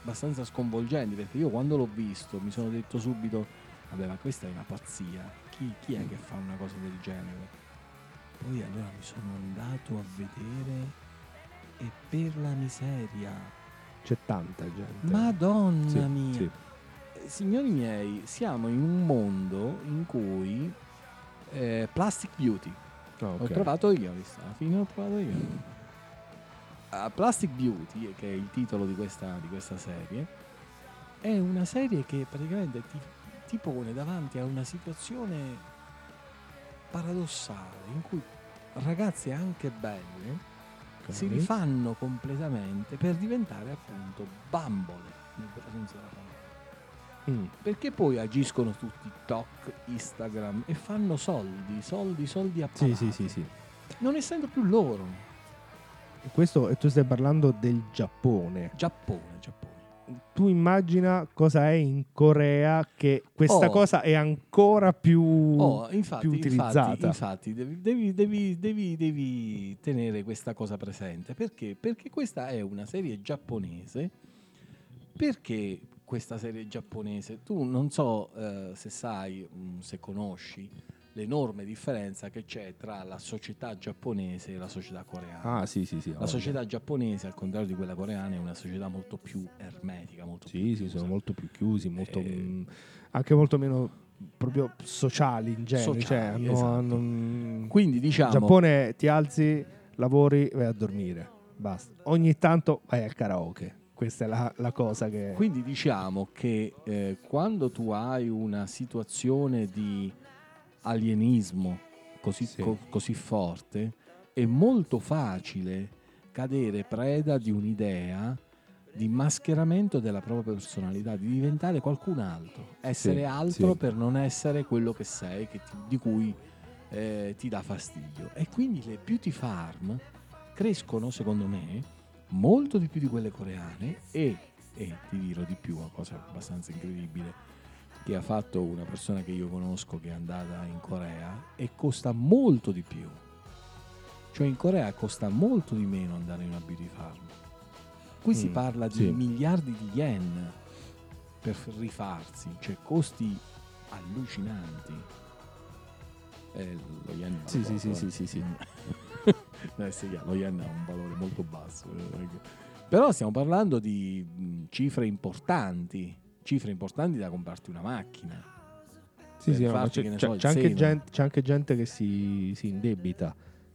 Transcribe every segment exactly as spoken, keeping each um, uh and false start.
abbastanza sconvolgenti, perché io quando l'ho visto mi sono detto subito, vabbè, ma questa è una pazzia, chi, chi è che fa una cosa del genere? Poi allora mi sono andato a vedere e per la miseria, c'è tanta gente. Madonna Sì, mia, sì. Eh, signori miei, siamo in un mondo in cui eh, Plastic Beauty, Ah, ho ok. trovato io, visto? Alla fine ho trovato io. Uh, Plastic Beauty, che è il titolo di questa, di questa serie, è una serie che praticamente ti, ti pone davanti a una situazione paradossale in cui ragazze anche belle Ok. si rifanno completamente per diventare appunto bambole, nel vero senso della parola. Mm. Perché poi agiscono su TikTok, Instagram e fanno soldi, soldi, soldi a Sì, palate, sì, sì, sì. non essendo più loro. Questo, e tu stai parlando del Giappone. Giappone, Giappone. Tu immagina cosa è in Corea, che questa Oh. cosa è ancora più, Oh, più infatti, utilizzata. infatti, infatti devi, devi, devi, devi, devi tenere questa cosa presente. Perché? Perché questa è una serie giapponese. Perché questa serie giapponese? Tu non so eh, se sai, mh, se conosci l'enorme differenza che c'è tra la società giapponese e la società coreana. Ah, sì, sì, sì. La società giapponese, al contrario di quella coreana, è una società molto più ermetica, molto Sì, più sì, chiusa. sono molto più chiusi, molto, Eh, mh, anche molto meno proprio sociali in genere. Sociali, Cioè, hanno, esatto. hanno, mh, Quindi diciamo, in Giappone ti alzi, lavori, vai a dormire. Basta. Ogni tanto vai al karaoke. Questa è la, la cosa che... quindi diciamo che eh, quando tu hai una situazione di alienismo così, Sì. co- così forte, è molto facile cadere preda di un'idea di mascheramento della propria personalità, di diventare qualcun altro, essere Sì, altro sì. per non essere quello che sei, che ti- di cui eh, ti dà fastidio. E quindi le beauty farm crescono, secondo me, molto di più di quelle coreane e, e ti dirò di più, una cosa abbastanza incredibile che ha fatto una persona che io conosco che è andata in Corea, e costa molto di più. Cioè in Corea costa molto di meno andare in una beauty farm. Qui si Mm, parla di sì. miliardi di yen per rifarsi, cioè costi allucinanti. Eh, lo yen vale Sì, sì, poco, sì, eh. sì, sì, sì. Eh, sì, lo yen ha un valore molto basso. eh. Però stiamo parlando di mh, cifre importanti, cifre importanti da comprarti una macchina. Sì, per sì, no, ma farti, c'è, che ne c'è- so, il c'è anche seno. gente, c'è anche gente che si, si indebita,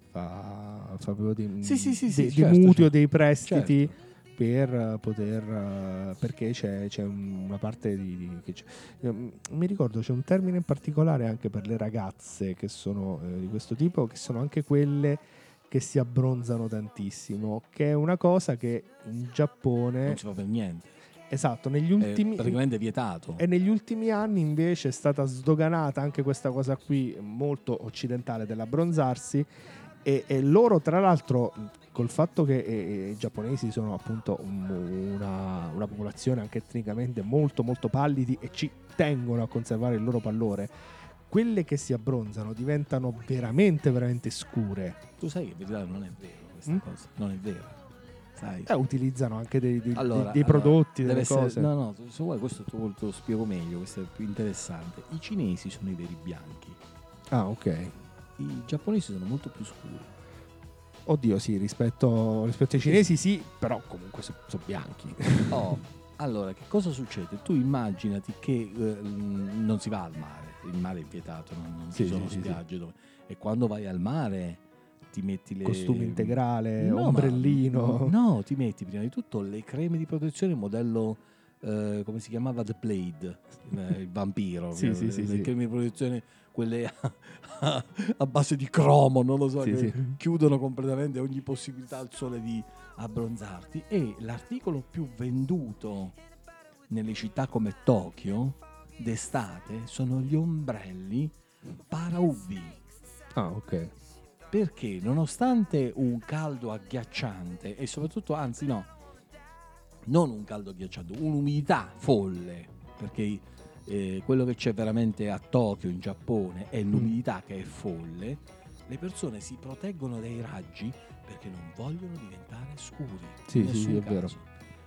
fa, fa proprio dei, Sì, sì, sì, dei- sì, dei certo, mutui o certo. dei prestiti Certo. per eh, poter, eh, perché c'è, c'è una parte di... di- che c'è. Io, mm, mi ricordo c'è un termine in particolare anche per le ragazze che sono eh, di questo tipo, che sono anche quelle che si abbronzano tantissimo, che è una cosa che in Giappone... Non si fa per niente. Esatto, negli È ultimi... praticamente vietato. E negli ultimi anni invece è stata sdoganata anche questa cosa qui molto occidentale dell'abbronzarsi e, e loro tra l'altro col fatto che eh, i giapponesi sono appunto un- una, una popolazione anche etnicamente molto molto pallidi e ci tengono a conservare il loro pallore, quelle che si abbronzano diventano veramente veramente scure. Tu sai che in verità non è vero questa Mm? cosa. Non è vero. Sai? E utilizzano anche dei, dei- Allora, dei allora, prodotti, deve delle essere, cose. no, no, se vuoi questo te lo, te lo spiego meglio, questo è più interessante. I cinesi sono i veri bianchi. Ah, ok. I giapponesi sono molto più scuri. Oddio, sì, rispetto, rispetto ai cinesi sì, però comunque sono so bianchi. Oh, allora, che cosa succede? Tu immaginati che eh, non si va al mare, il mare è vietato, non, non Sì, ci sono sì, sì, spiagge dove... E quando vai al mare ti metti le... Costume integrale, no, ombrellino. Ma, no, ti metti prima di tutto le creme di protezione modello... eh, come si chiamava? The Blade, eh, il vampiro. Sì, le, sì, sì, le sì. creme di protezione, quelle a, a- a base di cromo, non lo so, Sì, che sì. chiudono completamente ogni possibilità al sole di abbronzarti. E l'articolo più venduto nelle città come Tokyo d'estate sono gli ombrelli para U V, Ah, ok. perché nonostante un caldo agghiacciante e soprattutto, anzi no, non un caldo agghiacciante, un'umidità folle, perché eh, quello che c'è veramente a Tokyo in Giappone è l'umidità che è folle, le persone si proteggono dai raggi perché non vogliono diventare scuri. Sì, in sì, nessun sì, è caso. vero.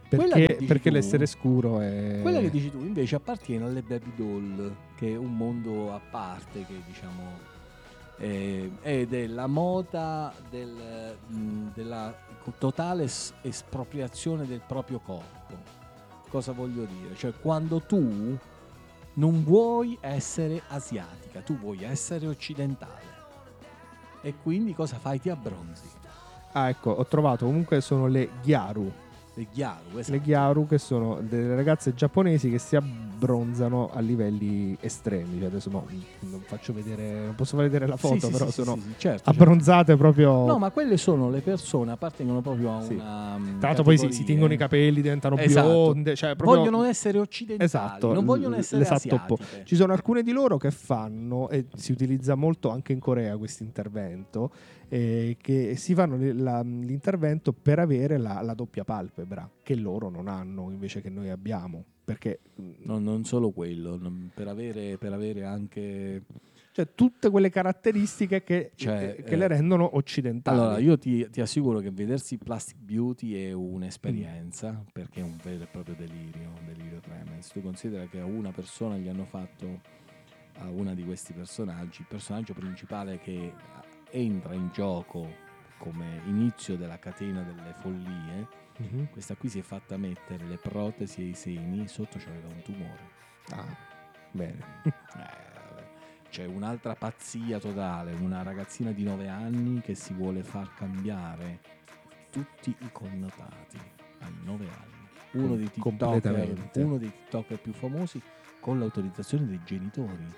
Quella che Perché, dici perché tu- l'essere scuro è... Quella che dici tu invece appartiene alle baby doll, che è un mondo a parte, che diciamo eh, è della moda del, mh, della totale es- espropriazione del proprio corpo. Cosa voglio dire? Cioè, quando tu non vuoi essere asiatica, tu vuoi essere occidentale, e quindi cosa fai? Ti abbronzi. Ah, ecco, ho trovato, comunque sono le gyaru. Le gyaru, esatto. Le gyaru, che sono delle ragazze giapponesi che si abbronzano a livelli estremi. Cioè, adesso mo, non faccio vedere, non posso far vedere la foto, Sì, sì, però sì, sono sì, sì, certo, abbronzate proprio. certo. No, ma quelle sono le persone, appartengono proprio a Sì. una. Tra l'altro poi si, si tingono i capelli, diventano Esatto. bionde, cioè proprio... Vogliono essere occidentali, Esatto, non vogliono l- essere l'esatto asiatiche. oppo- Ci sono alcune di loro che fanno, e si utilizza molto anche in Corea questo intervento, eh, che si fanno li- la- l'intervento per avere la, la doppia palpebra, che loro non hanno invece che noi abbiamo. Perché No, non solo quello, non- per avere, per avere anche. cioè tutte quelle caratteristiche che, Cioè, eh, che eh, le rendono occidentali. Allora, io ti, ti assicuro che vedersi Plastic Beauty è un'esperienza, Mm. perché è un vero e proprio delirio, un delirio tremens. Tu considera che a una persona gli hanno fatto, a una di questi personaggi, il personaggio principale che entra in gioco come inizio della catena delle follie, Mhm. questa qui si è fatta mettere le protesi ai seni, sotto c'aveva un tumore. Ah, bene. Eh, C'è un'altra pazzia totale, una ragazzina di nove anni che si vuole far cambiare tutti i connotati a nove anni. Uno dei TikToker, Completamente. uno dei TikToker più famosi con l'autorizzazione dei genitori.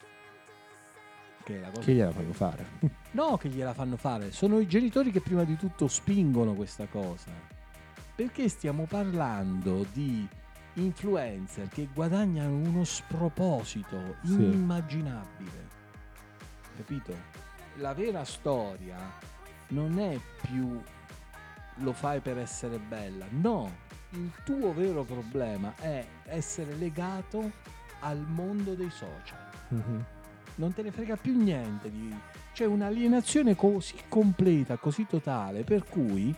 Che, è la cosa Che gliela fanno fare? No, che gliela fanno fare. Sono i genitori che prima di tutto spingono questa cosa. Perché stiamo parlando di influencer che guadagnano uno sproposito Sì. inimmaginabile. Capito? La vera storia non è più lo fai per essere bella. No, il tuo vero problema è essere legato al mondo dei social. Mhm. Non te ne frega più niente di... C'è un'alienazione così completa, così totale, per cui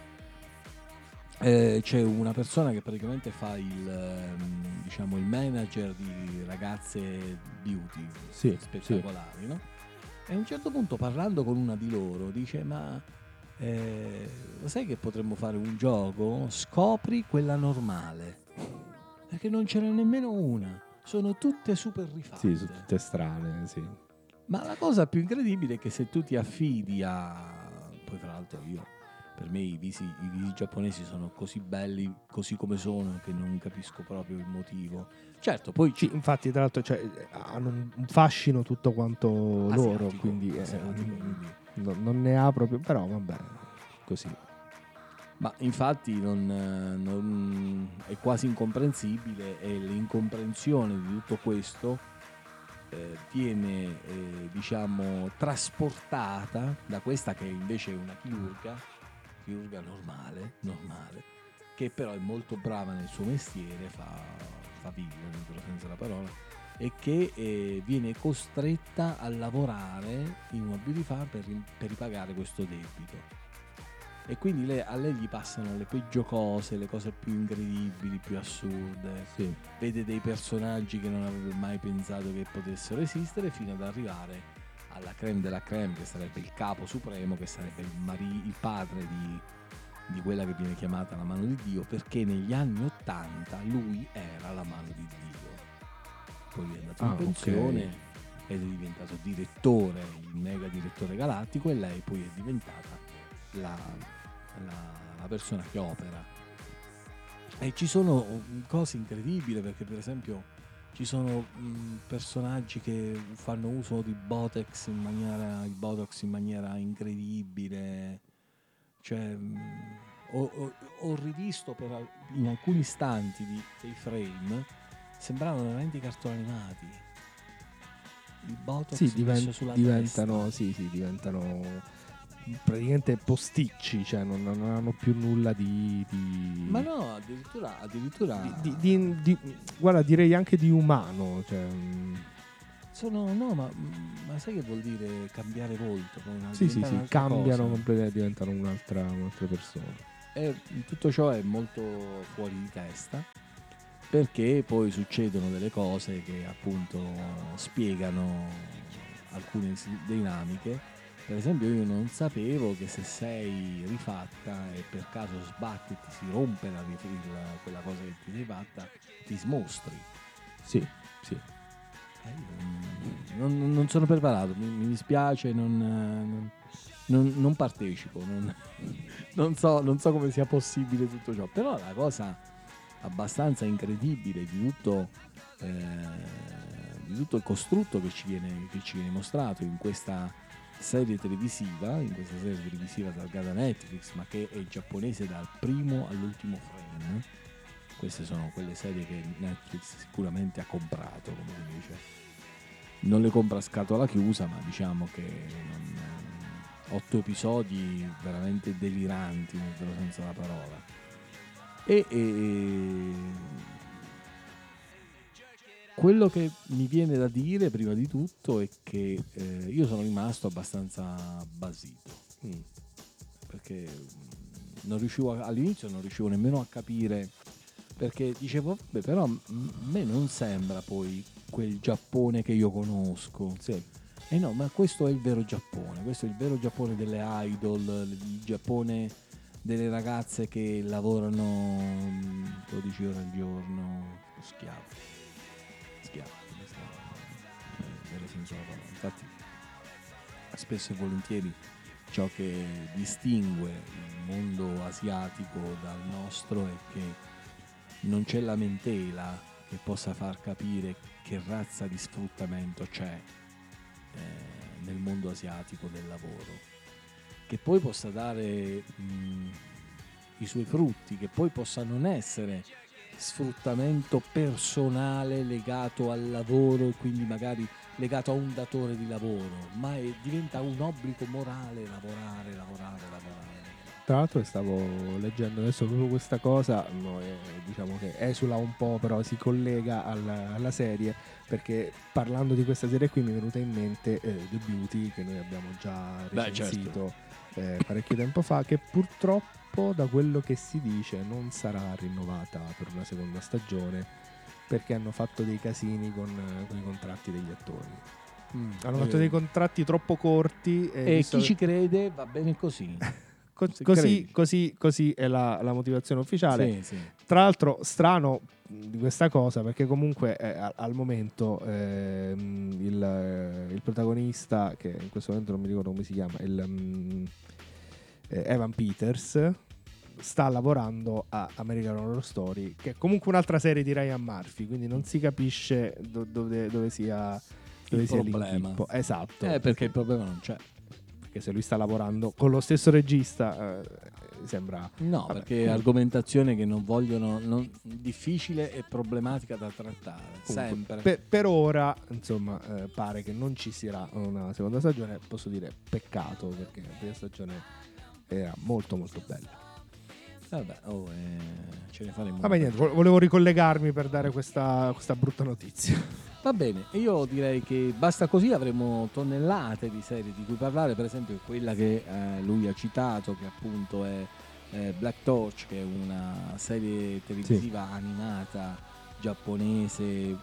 eh, c'è una persona che praticamente fa il, ehm, diciamo, il manager di ragazze beauty Sì, spettacolari, no? E a un certo punto, parlando con una di loro, dice: ma eh, lo sai che potremmo fare un gioco? Scopri quella normale, perché non ce n'è nemmeno una, sono tutte super rifatte. Sì, sono tutte strane, sì. Ma la cosa più incredibile è che se tu ti affidi a... Poi tra l'altro io, per me i visi, i visi giapponesi sono così belli, così come sono, che non capisco proprio il motivo. Certo, poi Sì, ci... infatti, tra l'altro, cioè, hanno un fascino tutto quanto loro, Asiatico, quindi, eh, asiatico, mm, quindi. no- non ne ha proprio, però vabbè, così. Ma infatti non, non- è quasi incomprensibile, e l'incomprensione di tutto questo eh, viene eh, diciamo trasportata da questa che invece è una chirurga, chirurga normale, normale, che però è molto brava nel suo mestiere, fa, fa video, nel vero senso della parola, e che eh, viene costretta a lavorare in una beauty farm per, per ripagare questo debito. E quindi lei, a lei gli passano le peggio cose, le cose più incredibili, più assurde. Sì. Vede dei personaggi che non avrebbe mai pensato che potessero esistere, fino ad arrivare alla creme della creme, che sarebbe il capo supremo, che sarebbe il, mari- il padre di, di quella che viene chiamata la mano di Dio, perché negli anni ottanta lui era la mano di Dio. Poi è andato Ah, in pensione ok. ed è diventato direttore, il mega direttore galattico, e lei poi è diventata la, la, la persona che opera. E ci sono cose incredibili, perché per esempio ci sono mh, personaggi che fanno uso di Botox in maniera, il Botox in maniera incredibile. Cioè, mh, ho, ho- ho rivisto per, al- in alcuni istanti di, dei frame, sembravano veramente i cartoni animati. Il Botox Sì, diven- messo sulla diventano, testa. sì, sì, diventano praticamente posticci, cioè non, non hanno più nulla di... di... Ma no, addirittura, addirittura di- di- di- guarda, direi anche di umano, cioè, mm, sono, no, ma, ma sai che vuol dire cambiare volto? Come una- sì, sì, diventare sì, un'altra cambiano cosa. completamente, diventano un'altra, un'altra persona. E tutto ciò è molto fuori di testa, perché poi succedono delle cose che appunto spiegano alcune si- dinamiche. Per esempio io non sapevo che se sei rifatta e per caso sbatti e ti si rompe la, rif- il- quella cosa che ti sei fatta, ti smostri. Sì, sì. Eh, io non, non- non sono preparato, mi, mi dispiace, non, non- non- non partecipo, non, non so, non so come sia possibile tutto ciò, però la cosa abbastanza incredibile di tutto, eh, di tutto il costrutto che ci viene, che ci viene mostrato in questa serie televisiva, in questa serie televisiva targata Netflix, ma che è giapponese dal primo all'ultimo frame. Queste sono quelle serie che Netflix sicuramente ha comprato, come si dice. Non le compra a scatola chiusa, ma diciamo che non, otto episodi veramente deliranti nel vero senso della parola. E, e quello che mi viene da dire prima di tutto è che eh, io sono rimasto abbastanza basito, Mm. perché mm, non riuscivo a- all'inizio non riuscivo nemmeno a capire, perché dicevo beh, però mm, a me non sembra poi quel Giappone che io conosco. Sì. Eh no, ma questo è il vero Giappone, questo è il vero Giappone delle idol, il Giappone delle ragazze che lavorano mm, dodici ore al giorno, schiavi, schiavi, questo è il vero senso della parola. Infatti spesso e volentieri ciò che distingue il mondo asiatico dal nostro è che non c'è lamentela che possa far capire che razza di sfruttamento c'è eh, nel mondo asiatico del lavoro, che poi possa dare mh, i suoi frutti, che poi possa non essere sfruttamento personale legato al lavoro e quindi magari legato a un datore di lavoro, ma è, diventa un obbligo morale lavorare, lavorare, lavorare. Tra l'altro stavo leggendo adesso proprio questa cosa, no, eh, diciamo che esula un po', però si collega alla, alla serie, perché parlando di questa serie qui mi è venuta in mente eh, The Beauty, che noi abbiamo già Beh, recensito eh, parecchio tempo fa, che purtroppo da quello che si dice non sarà rinnovata per una seconda stagione, perché hanno fatto dei casini con, eh, con i contratti degli attori. Mm, Hanno fatto eh, dei contratti troppo corti e, e visto chi che- ci crede va bene così. Co- Se così, credi. così, così è la, la motivazione ufficiale. Sì, sì. Tra l'altro, strano mh, di questa cosa, perché comunque eh, a- al momento ehm, il, eh, il protagonista, che in questo momento non mi ricordo come si chiama, il, mm, eh, Evan Peters, sta lavorando a American Horror Story, che è comunque un'altra serie di Ryan Murphy, quindi non si capisce do- dove, dove sia, dove Il sia problema. l'inghippo. Esatto. Eh, perché il problema non c'è. Perché se lui sta lavorando con lo stesso regista, eh, sembra... No, Vabbè, perché è comunque- argomentazione che non vogliono, non- difficile e problematica da trattare, Comunque, sempre. per, per ora, insomma, eh, pare che non ci sarà una seconda stagione. Posso dire peccato, perché la prima stagione era molto molto bella. Vabbè, oh, eh, ce ne faremo. Vabbè, una. niente, vo- volevo ricollegarmi per dare questa, questa brutta notizia. Va bene, e io direi che basta così, avremo tonnellate di serie di cui parlare, per esempio quella che eh, lui ha citato, che appunto è eh, Black Torch, che è una serie televisiva animata giapponese,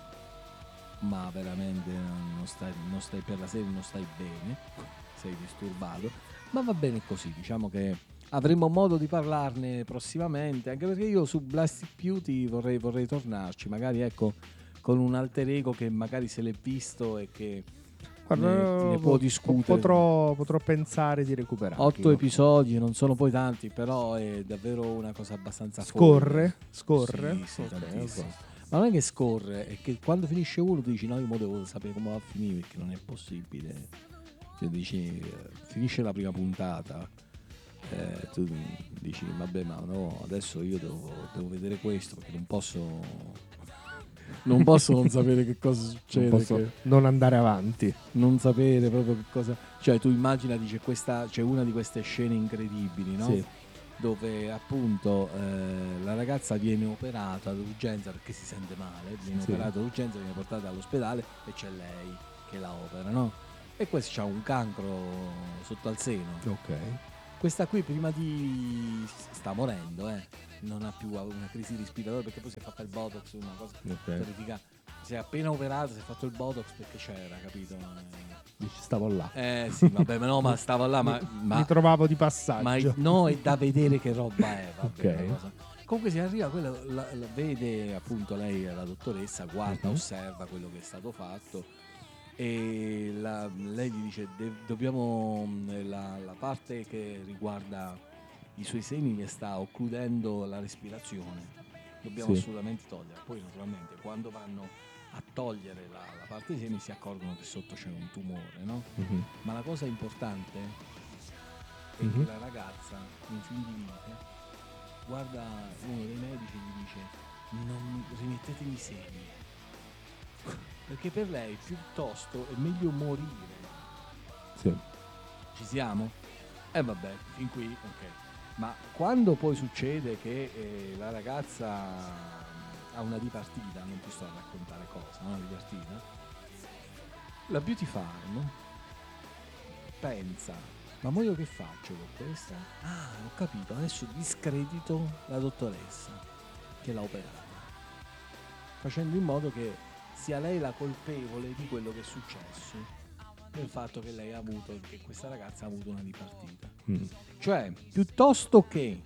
ma veramente non stai, non stai per la serie, non stai bene, sei disturbato, ma va bene così, diciamo che avremo modo di parlarne prossimamente, anche perché io su Blasted Beauty vorrei, vorrei tornarci, magari ecco con un alter ego che magari se l'è visto e che Guarda, ne, ne può po- discutere. Potrò, potrò pensare di recuperarlo. Otto episodi, non sono poi tanti, però è davvero una cosa abbastanza Scorre? folle. Scorre? Sì, sì, Ok, tantissimo. ok. Ma non è che scorre, è che quando finisce uno tu dici no, io mo devo sapere come va a finire, perché non è possibile. Cioè dici, eh, finisce la prima puntata, eh, tu dici vabbè ma no, adesso io devo, devo vedere questo, perché non posso... Non posso non sapere che cosa succede, Non posso che- non andare avanti. non sapere proprio che cosa. Cioè, tu immagina, dice questa, c'è una di queste scene incredibili, no? Sì. Dove appunto eh, la ragazza viene operata d'urgenza perché si sente male, viene Sì. operata d'urgenza, viene portata all'ospedale e c'è lei che la opera, no? E questo c'ha un cancro sotto al seno. Ok. questa qui prima di sta morendo, eh. Non ha più una crisi respiratoria perché poi si è fatta il botox, una cosa Ok. terrificante. Si è appena operato, si è fatto il botox perché c'era, capito? Dici, stavo là. Eh sì, vabbè, ma no, ma stavo là, ma, mi, ma mi trovavo di ma passaggio. no, è da vedere che roba è, vabbè, Ok. una cosa. Comunque si arriva, quella, la, la- vede appunto lei, la dottoressa, guarda, Mhm. osserva quello che è stato fatto e la- lei gli dice, "De- dobbiamo, mh, la, la parte che riguarda i suoi seni le sta occludendo la respirazione, dobbiamo Sì. assolutamente togliere." Poi naturalmente quando vanno a togliere la, la parte dei seni si accorgono che sotto c'è un tumore, no? Mhm. Ma la cosa importante è Mhm. che la ragazza in fin di vita guarda uno dei medici e gli dice non rimettetemi i seni, perché per lei piuttosto è meglio morire. Sì. Ci siamo? E eh vabbè, fin qui ok. Ma quando poi succede che eh, la ragazza ha una dipartita, non ti sto a raccontare cosa, no? Una dipartita, la Beauty Farm pensa, ma mo io che faccio con questa? Ah, ho capito, adesso discredito la dottoressa che l'ha operata, facendo in modo che sia lei la colpevole di quello che è successo, del fatto che lei ha avuto, che questa ragazza ha avuto una dipartita. Mm. Cioè, piuttosto che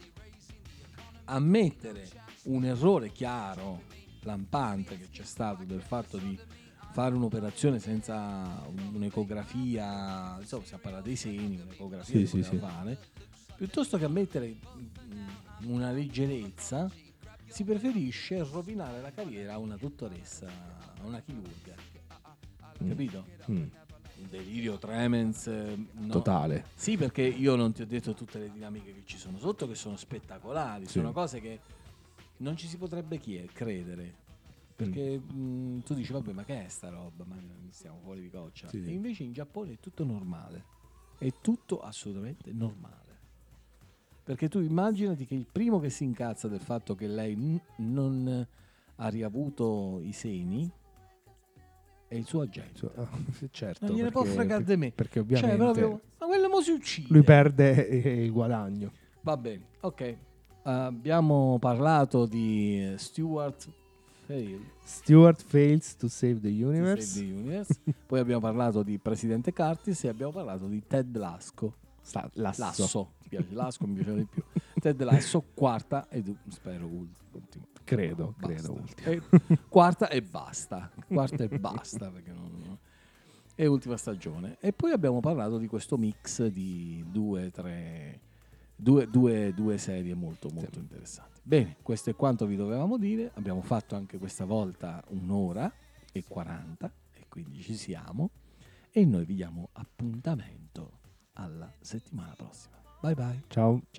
ammettere un errore chiaro, lampante che c'è stato del fatto di fare un'operazione senza un'ecografia, insomma si parla dei seni, un'ecografia Sì, si sì, poteva sì. fare, piuttosto che ammettere mm, una leggerezza, si preferisce rovinare la carriera a una dottoressa, a una chirurga, Mm. capito? Mm. Un delirio tremens, eh, no. Totale. Sì, perché io non ti ho detto tutte le dinamiche che ci sono sotto, che sono spettacolari, Sì. sono cose che non ci si potrebbe chie- credere. Perché mh, tu dici, vabbè, ma che è sta roba? Ma stiamo fuori di coccia. Sì, sì. E invece in Giappone è tutto normale. È tutto assolutamente normale. Perché tu immaginati che il primo che si incazza del fatto che lei n- non ha riavuto i seni è il suo agente. Cioè, ah, sì, certo, Non gliene può perché- fregare di me. Perché Cioè, ovviamente proprio, ma quello mo si uccide. lui perde eh, il guadagno. Va bene, ok. Abbiamo parlato di eh, Stuart Fail, Stewart fails to save the to universe. Save the Universe. Poi abbiamo parlato di Presidente Curtis e abbiamo parlato di Ted Lasso. Sta- lasso. Lasso, mi piace, Lasso mi piaceva di più. Ted Lasso, quarta e du- spero ultima. Credo, Basta. credo ultima. E quarta e basta. Quarta e basta perché non... E ultima stagione. E poi abbiamo parlato di questo mix di due, tre, due, due, due serie molto, molto interessanti. Bene, questo è quanto vi dovevamo dire. Abbiamo fatto anche questa volta un'ora e quaranta, e quindi ci siamo. E noi vi diamo appuntamento alla settimana prossima. Bye bye. Ciao.